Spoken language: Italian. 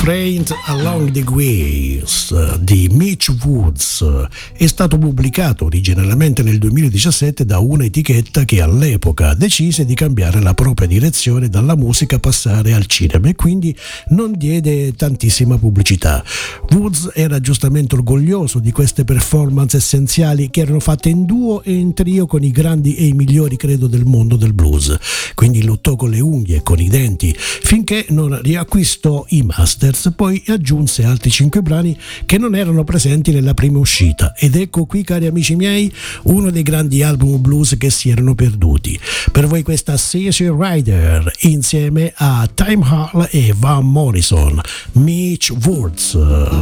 Trained Along the Ways di Mitch Woods è stato pubblicato originariamente nel 2017 da una etichetta che all'epoca decise di cambiare la propria direzione dalla musica passare al cinema e quindi non diede tantissima pubblicità. Woods era giustamente orgoglioso di queste performance essenziali che erano fatte in duo e in trio con i grandi e i migliori credo del mondo del blues, quindi lottò con le unghie e con i denti finché non riacquistò i masters, poi aggiunse altri 5 brani che non erano presenti nella prima uscita ed ecco qui, cari amici miei, uno dei grandi album blues che si erano perduti. Per voi questa CC Rider insieme a Time Hall e Van Morrison, Mitch Woods.